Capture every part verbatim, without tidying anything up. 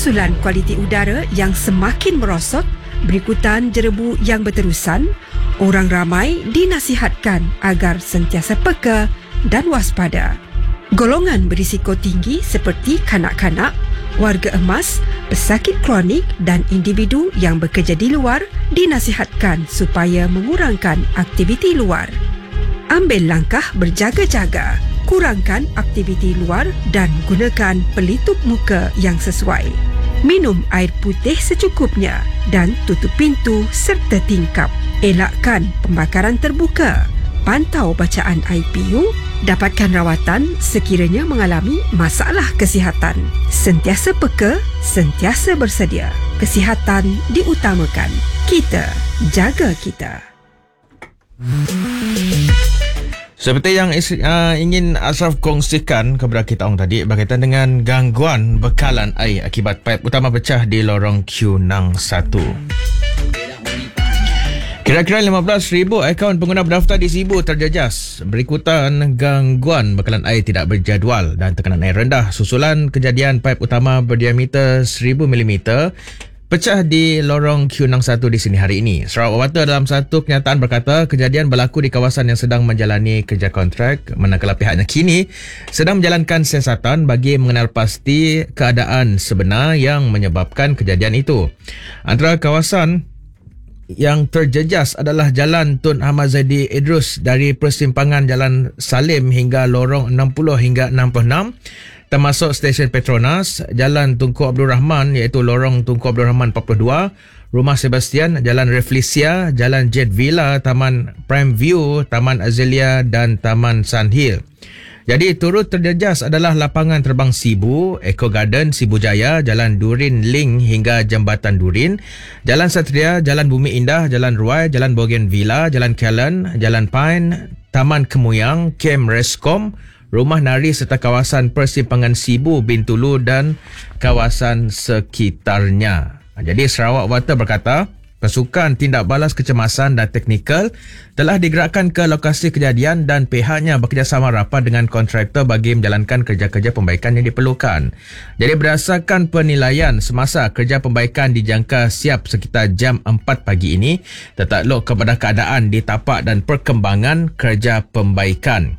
susulan kualiti udara yang semakin merosot berikutan jerebu yang berterusan, orang ramai dinasihatkan agar sentiasa peka dan waspada. Golongan berisiko tinggi seperti kanak-kanak, warga emas, pesakit kronik dan individu yang bekerja di luar dinasihatkan supaya mengurangkan aktiviti luar. Ambil langkah berjaga-jaga, kurangkan aktiviti luar dan gunakan pelitup muka yang sesuai. Minum air putih secukupnya dan tutup pintu serta tingkap. Elakkan pembakaran terbuka. Pantau bacaan I P U, dapatkan rawatan sekiranya mengalami masalah kesihatan. Sentiasa peka, sentiasa bersedia. Kesihatan diutamakan. Kita jaga kita. Seperti yang uh, ingin Ashraf kongsikan kepada kita orang tadi berkaitan dengan gangguan bekalan air akibat paip utama pecah di lorong Q Nang satu. Kira-kira lima belas ribu akaun pengguna berdaftar di Sibu terjejas berikutan gangguan bekalan air tidak berjadual dan tekanan air rendah susulan kejadian paip utama berdiameter seribu milimeter pecah di lorong Q Nang satu di sini hari ini. Sarawak Water dalam satu kenyataan berkata kejadian berlaku di kawasan yang sedang menjalani kerja kontrak, manakala pihaknya kini sedang menjalankan siasatan bagi mengenal pasti keadaan sebenar yang menyebabkan kejadian itu. Antara kawasan yang terjejas adalah Jalan Tun Ahmad Zaidi Idrus dari persimpangan Jalan Salim hingga lorong enam puluh hingga enam puluh enam, termasuk stesen Petronas, Jalan Tunku Abdul Rahman iaitu lorong Tunku Abdul Rahman empat puluh dua, Rumah Sebastian, Jalan Reflesia, Jalan Jet Villa, Taman Prime View, Taman Azalea dan Taman Sun Hill. Jadi turut terjejas adalah lapangan terbang Sibu, Eco Garden Sibu Jaya, Jalan Durin Link hingga Jambatan Durin, Jalan Satria, Jalan Bumi Indah, Jalan Ruai, Jalan Bougainvillea, Jalan Kellen, Jalan Pine, Taman Kemuyang, Kem Rescom, Rumah Nari serta kawasan persimpangan Sibu, Bintulu dan kawasan sekitarnya. Jadi Sarawak Water berkata, pasukan tindak balas kecemasan dan teknikal telah digerakkan ke lokasi kejadian dan pihaknya bekerjasama rapat dengan kontraktor bagi menjalankan kerja-kerja pembaikan yang diperlukan. Jadi berdasarkan penilaian semasa kerja pembaikan dijangka siap sekitar jam empat pagi ini, tertakluk kepada keadaan di tapak dan perkembangan kerja pembaikan.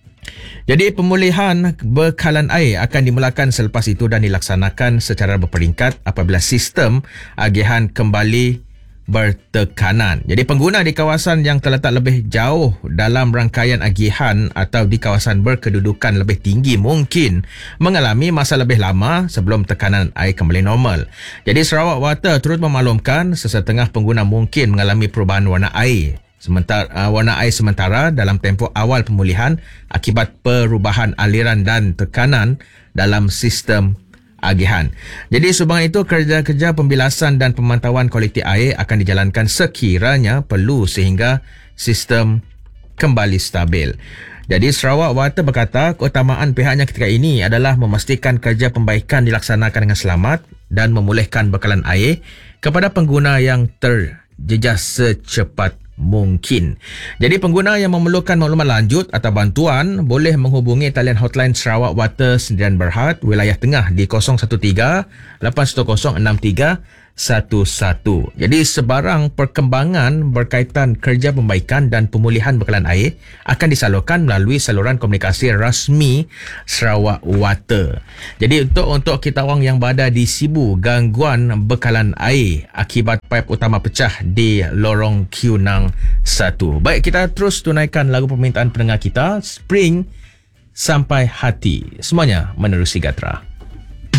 Jadi pemulihan bekalan air akan dimulakan selepas itu dan dilaksanakan secara berperingkat apabila sistem agihan kembali bertekanan. Jadi pengguna di kawasan yang terletak lebih jauh dalam rangkaian agihan atau di kawasan berkedudukan lebih tinggi mungkin mengalami masa lebih lama sebelum tekanan air kembali normal. Jadi Sarawak Water turut memaklumkan sesetengah pengguna mungkin mengalami perubahan warna air sementara uh, warna air sementara dalam tempoh awal pemulihan akibat perubahan aliran dan tekanan dalam sistem agihan. Jadi sumbangan itu kerja-kerja pembilasan dan pemantauan kualiti air akan dijalankan sekiranya perlu sehingga sistem kembali stabil. Jadi Sarawak Water berkata keutamaan pihaknya ketika ini adalah memastikan kerja pembaikan dilaksanakan dengan selamat dan memulihkan bekalan air kepada pengguna yang terjejas secepat mungkin. Jadi pengguna yang memerlukan maklumat lanjut atau bantuan boleh menghubungi talian hotline Sarawak Water Sdn Bhd wilayah tengah di kosong satu tiga lapan satu kosong enam tiga satu satu. Jadi sebarang perkembangan berkaitan kerja pembaikan dan pemulihan bekalan air akan disalurkan melalui saluran komunikasi rasmi Sarawak Water. Jadi untuk untuk kita orang yang berada di Sibu, gangguan bekalan air akibat paip utama pecah di lorong Q Nang satu. Baik, kita terus tunaikan lagu permintaan pendengar kita, Spring Sampai Hati. Semuanya menerusi Gatra.